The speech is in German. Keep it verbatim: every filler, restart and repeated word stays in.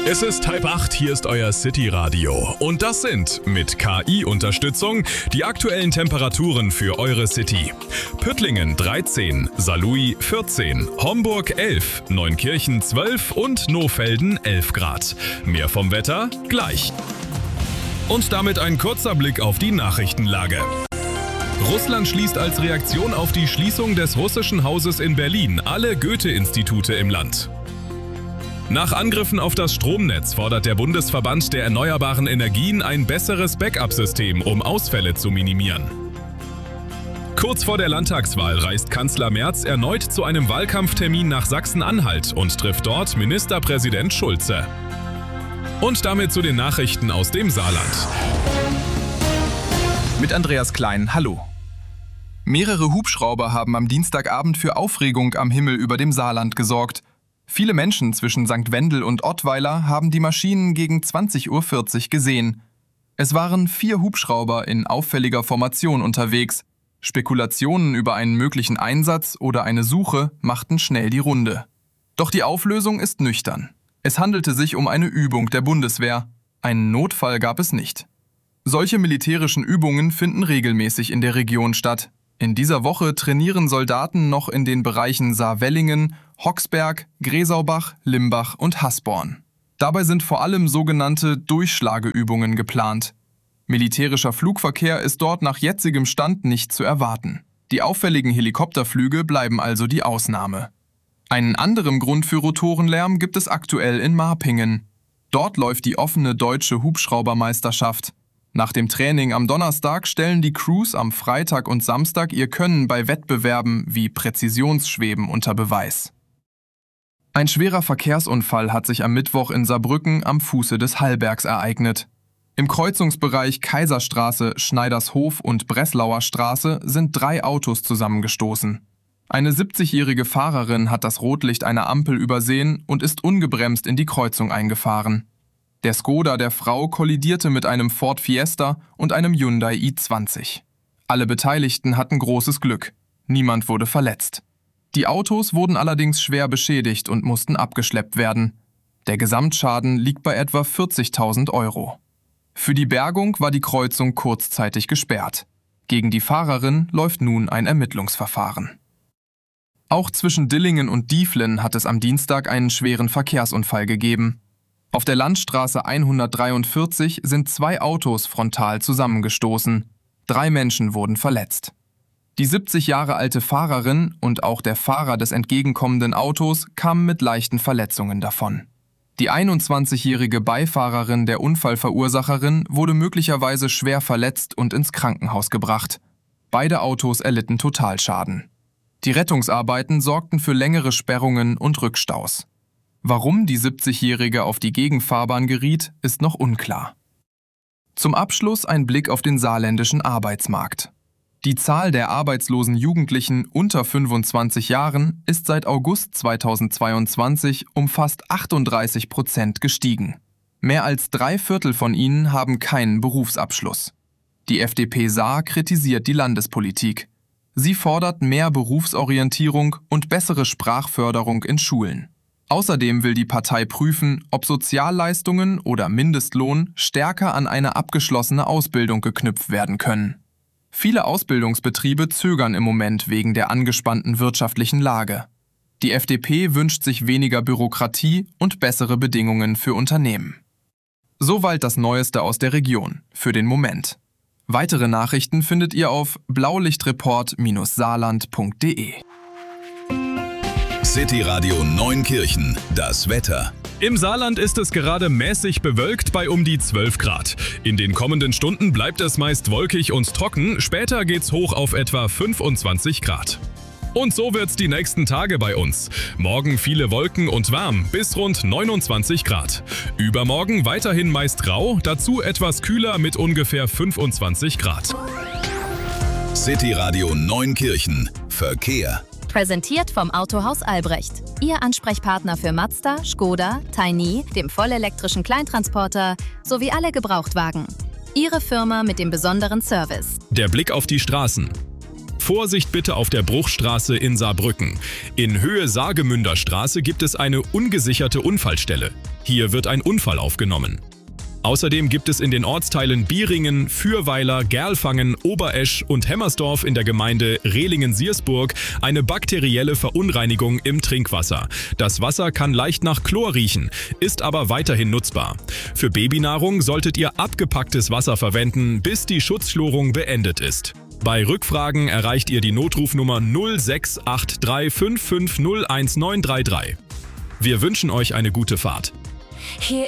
Es ist halb acht, hier ist euer City-Radio. Und das sind mit K I-Unterstützung die aktuellen Temperaturen für eure City. Püttlingen dreizehn, Saarlouis vierzehn, Homburg elf, Neunkirchen zwölf und Nohfelden elf Grad. Mehr vom Wetter gleich. Und damit ein kurzer Blick auf die Nachrichtenlage. Russland schließt als Reaktion auf die Schließung des russischen Hauses in Berlin alle Goethe-Institute im Land. Nach Angriffen auf das Stromnetz fordert der Bundesverband der erneuerbaren Energien ein besseres Backup-System, um Ausfälle zu minimieren. Kurz vor der Landtagswahl reist Kanzler Merz erneut zu einem Wahlkampftermin nach Sachsen-Anhalt und trifft dort Ministerpräsident Schulze. Und damit zu den Nachrichten aus dem Saarland. Mit Andreas Klein, hallo. Mehrere Hubschrauber haben am Dienstagabend für Aufregung am Himmel über dem Saarland gesorgt. Viele Menschen zwischen Sankt Wendel und Ottweiler haben die Maschinen gegen zwanzig Uhr vierzig gesehen. Es waren vier Hubschrauber in auffälliger Formation unterwegs. Spekulationen über einen möglichen Einsatz oder eine Suche machten schnell die Runde. Doch die Auflösung ist nüchtern. Es handelte sich um eine Übung der Bundeswehr. Einen Notfall gab es nicht. Solche militärischen Übungen finden regelmäßig in der Region statt. In dieser Woche trainieren Soldaten noch in den Bereichen Saarwellingen, Hoxberg, Gresaubach, Limbach und Hasborn. Dabei sind vor allem sogenannte Durchschlageübungen geplant. Militärischer Flugverkehr ist dort nach jetzigem Stand nicht zu erwarten. Die auffälligen Helikopterflüge bleiben also die Ausnahme. Einen anderen Grund für Rotorenlärm gibt es aktuell in Marpingen. Dort läuft die offene deutsche Hubschraubermeisterschaft. Nach dem Training am Donnerstag stellen die Crews am Freitag und Samstag ihr Können bei Wettbewerben wie Präzisionsschweben unter Beweis. Ein schwerer Verkehrsunfall hat sich am Mittwoch in Saarbrücken am Fuße des Hallbergs ereignet. Im Kreuzungsbereich Kaiserstraße, Schneidershof und Breslauer Straße sind drei Autos zusammengestoßen. Eine siebzigjährige Fahrerin hat das Rotlicht einer Ampel übersehen und ist ungebremst in die Kreuzung eingefahren. Der Skoda der Frau kollidierte mit einem Ford Fiesta und einem Hyundai i zwanzig. Alle Beteiligten hatten großes Glück. Niemand wurde verletzt. Die Autos wurden allerdings schwer beschädigt und mussten abgeschleppt werden. Der Gesamtschaden liegt bei etwa vierzigtausend Euro. Für die Bergung war die Kreuzung kurzzeitig gesperrt. Gegen die Fahrerin läuft nun ein Ermittlungsverfahren. Auch zwischen Dillingen und Dieflen hat es am Dienstag einen schweren Verkehrsunfall gegeben. Auf der Landstraße hundertdreiundvierzig sind zwei Autos frontal zusammengestoßen. Drei Menschen wurden verletzt. Die siebzig Jahre alte Fahrerin und auch der Fahrer des entgegenkommenden Autos kamen mit leichten Verletzungen davon. Die einundzwanzigjährige Beifahrerin der Unfallverursacherin wurde möglicherweise schwer verletzt und ins Krankenhaus gebracht. Beide Autos erlitten Totalschaden. Die Rettungsarbeiten sorgten für längere Sperrungen und Rückstaus. Warum die siebzigjährige auf die Gegenfahrbahn geriet, ist noch unklar. Zum Abschluss ein Blick auf den saarländischen Arbeitsmarkt. Die Zahl der arbeitslosen Jugendlichen unter fünfundzwanzig Jahren ist seit August zweitausendzweiundzwanzig um fast achtunddreißig Prozent gestiegen. Mehr als drei Viertel von ihnen haben keinen Berufsabschluss. Die F D P Saar kritisiert die Landespolitik. Sie fordert mehr Berufsorientierung und bessere Sprachförderung in Schulen. Außerdem will die Partei prüfen, ob Sozialleistungen oder Mindestlohn stärker an eine abgeschlossene Ausbildung geknüpft werden können. Viele Ausbildungsbetriebe zögern im Moment wegen der angespannten wirtschaftlichen Lage. Die F D P wünscht sich weniger Bürokratie und bessere Bedingungen für Unternehmen. Soweit das Neueste aus der Region, für den Moment. Weitere Nachrichten findet ihr auf blaulichtreport Bindestrich saarland Punkt de. City Radio Neunkirchen, das Wetter. Im Saarland ist es gerade mäßig bewölkt bei um die zwölf Grad. In den kommenden Stunden bleibt es meist wolkig und trocken, später geht's hoch auf etwa fünfundzwanzig Grad. Und so wird's die nächsten Tage bei uns. Morgen viele Wolken und warm, bis rund neunundzwanzig Grad. Übermorgen weiterhin meist rau, dazu etwas kühler mit ungefähr fünfundzwanzig Grad. City Radio Neunkirchen, Verkehr. Präsentiert vom Autohaus Albrecht. Ihr Ansprechpartner für Mazda, Skoda, Tiny, dem vollelektrischen Kleintransporter sowie alle Gebrauchtwagen. Ihre Firma mit dem besonderen Service. Der Blick auf die Straßen. Vorsicht bitte auf der Bruchstraße in Saarbrücken. In Höhe Saargemünder Straße gibt es eine ungesicherte Unfallstelle. Hier wird ein Unfall aufgenommen. Außerdem gibt es in den Ortsteilen Bieringen, Fürweiler, Gerlfangen, Oberesch und Hemmersdorf in der Gemeinde Rehlingen-Siersburg eine bakterielle Verunreinigung im Trinkwasser. Das Wasser kann leicht nach Chlor riechen, ist aber weiterhin nutzbar. Für Babynahrung solltet ihr abgepacktes Wasser verwenden, bis die Schutzchlorung beendet ist. Bei Rückfragen erreicht ihr die Notrufnummer null sechs acht drei fünf fünf null eins neun drei drei. Wir wünschen euch eine gute Fahrt. Hier